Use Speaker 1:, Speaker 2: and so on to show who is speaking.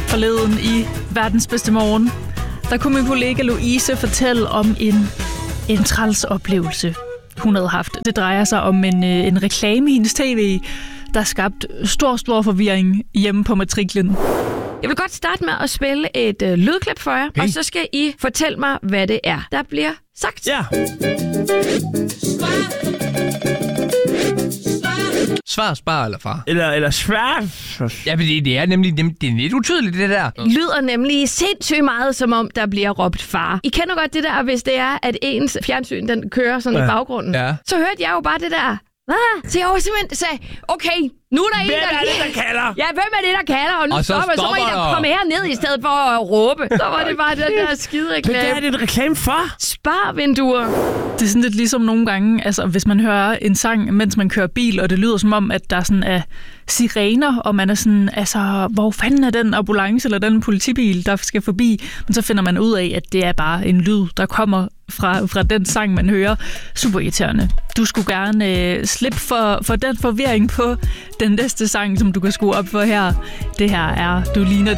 Speaker 1: forleden i Verdens Bedste Morgen. Der kunne min kollega Louise fortælle om en træls oplevelse, hun havde haft. Det drejer sig om en reklame i hendes tv, der skabte stor forvirring hjemme på matriklen.
Speaker 2: Jeg vil godt starte med at spille et lydklip for jer, okay. Og så skal I fortælle mig, hvad det er, der bliver sagt.
Speaker 3: Ja.
Speaker 4: Svar, spar eller far?
Speaker 3: Eller svar.
Speaker 4: Ja, men det er nemlig det er lidt utydeligt, det der.
Speaker 2: Lyder nemlig sindssygt meget, som om der bliver råbt far. I kender godt det der, hvis det er, at ens fjernsyn den kører sådan i baggrunden.
Speaker 4: Ja.
Speaker 2: Så hørte jeg jo bare det der. Hvad? Så jeg var simpelthen sagde, okay, nu er der
Speaker 3: Hvem er det, der kalder?
Speaker 2: Ja, hvem er det, der kalder? Og nu
Speaker 4: og så
Speaker 2: må I da komme herned i stedet for at råbe. Så var det bare den der skide reklame.
Speaker 3: Hvad er det en reklame for?
Speaker 2: Sparvinduer.
Speaker 1: Det er sådan lidt ligesom nogle gange, altså hvis man hører en sang, mens man kører bil, og det lyder som om, at der sådan er sirener, og man er sådan, altså, hvor fanden er den ambulance eller den politibil, der skal forbi? Men så finder man ud af, at det er bare en lyd, der kommer fra den sang, man hører. Super irriterende. Du skulle gerne slippe for den forvirring på den næste sang, som du kan skrue op for her. Det her er Du ligner